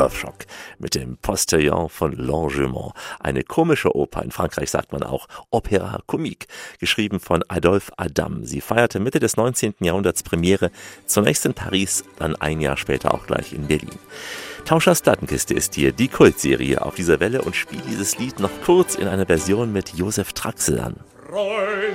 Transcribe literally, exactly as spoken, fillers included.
Surfshock mit dem Postillon von Longement. Eine komische Oper, in Frankreich sagt man auch Opéra Comique, geschrieben von Adolphe Adam. Sie feierte Mitte des neunzehnten Jahrhunderts Premiere, zunächst in Paris, dann ein Jahr später auch gleich in Berlin. Tauschers Plattenkiste ist hier die Kultserie auf dieser Welle und spielt dieses Lied noch kurz in einer Version mit Josef Traxel an.